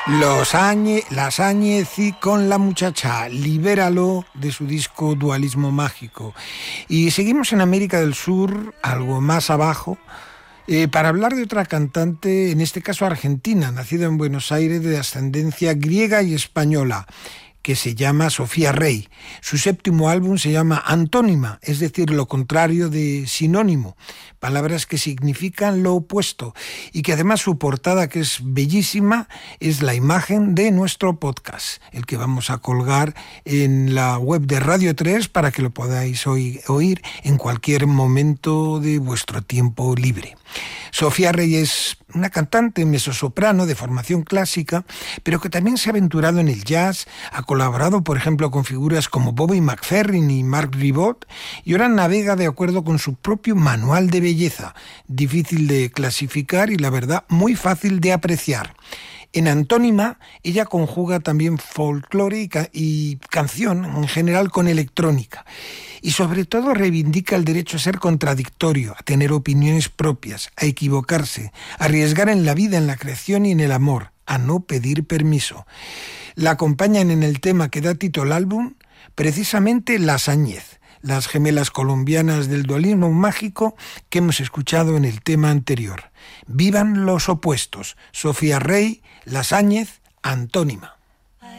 Las Áñez y Con la muchacha, Libéralo, de su disco Dualismo Mágico. Y seguimos en América del Sur, algo más abajo, para hablar de otra cantante, en este caso argentina, nacida en Buenos Aires, de ascendencia griega y española, que se llama Sofía Rey. Su séptimo álbum se llama Antónima, es decir, lo contrario de sinónimo, palabras que significan lo opuesto, y que además su portada, que es bellísima, es la imagen de nuestro podcast, el que vamos a colgar en la web de Radio 3 para que lo podáis oír en cualquier momento de vuestro tiempo libre. Sofía Rey es una cantante mezzosoprano de formación clásica, pero que también se ha aventurado en el jazz, ha colaborado, por ejemplo, con figuras como Bobby McFerrin y Marc Ribot, y ahora navega de acuerdo con su propio manual de belleza, difícil de clasificar y, la verdad, muy fácil de apreciar. En Antónima, ella conjuga también folclore y canción en general con electrónica. Y sobre todo reivindica el derecho a ser contradictorio, a tener opiniones propias, a equivocarse, a arriesgar en la vida, en la creación y en el amor, a no pedir permiso. La acompañan en el tema que da título al álbum precisamente Las Áñez, las gemelas colombianas del dualismo mágico que hemos escuchado en el tema anterior. Vivan los opuestos. Sofía Rey, Las Áñez, Antónima.